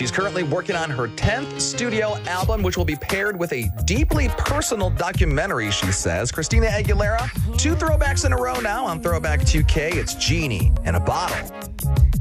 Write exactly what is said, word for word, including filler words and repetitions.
She's currently working on her tenth studio album, which will be paired with a deeply personal documentary, she says. Christina Aguilera, two throwbacks in a row now on Throwback two K. It's Genie in a Bottle.